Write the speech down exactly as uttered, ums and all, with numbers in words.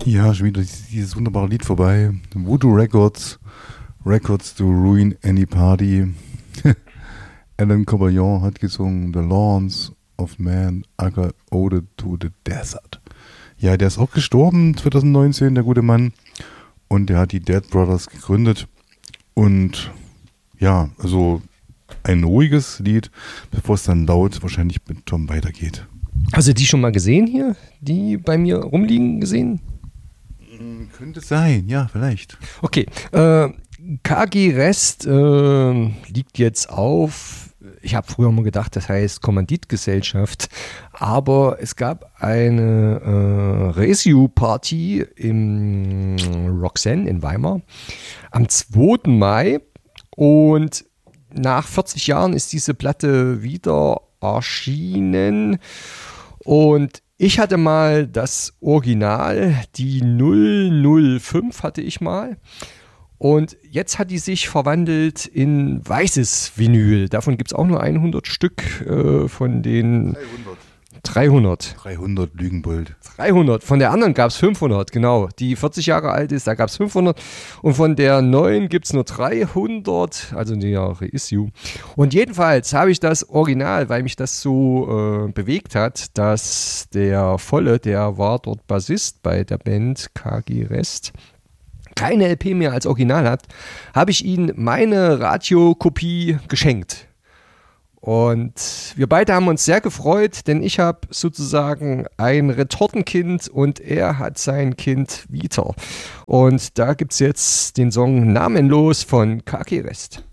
Ja, schon wieder dieses, dieses wunderbare Lied vorbei. Voodoo Records, Records to Ruin Any Party. Alan Cobain hat gesungen The Lawns of Man, Aga Ode to the Desert. Ja, der ist auch gestorben zwanzig neunzehn, der gute Mann. Und der hat die Dead Brothers gegründet. Und ja, also ein ruhiges Lied, bevor es dann laut wahrscheinlich mit Tom weitergeht. Hast du die schon mal gesehen hier? Die bei mir rumliegen gesehen? Könnte sein, ja, vielleicht. Okay, äh, K G Rest äh, liegt jetzt auf, ich habe früher mal gedacht, das heißt Kommanditgesellschaft, aber es gab eine äh, Rescue-Party im Roxanne in Weimar am zweiten Mai und nach vierzig Jahren ist diese Platte wieder erschienen und ich hatte mal das Original, die null null fünf hatte ich mal. Und jetzt hat die sich verwandelt in weißes Vinyl. Davon gibt es auch nur hundert Stück äh, von den dreihundert. dreihundert Lügenbold. dreihundert. Von der anderen gab es fünfhundert, genau. Die vierzig Jahre alt ist, da gab es fünfhundert. Und von der neuen gibt es nur dreihundert, also die Reissue. Und jedenfalls habe ich das Original, weil mich das so äh, bewegt hat, dass der Volle, der war dort Bassist bei der Band K G Rest, keine L P mehr als Original hat, habe ich ihm meine Radiokopie geschenkt. Und wir beide haben uns sehr gefreut, denn ich habe sozusagen ein Retortenkind und er hat sein Kind wieder. Und da gibt es jetzt den Song Namenlos von K G Rest.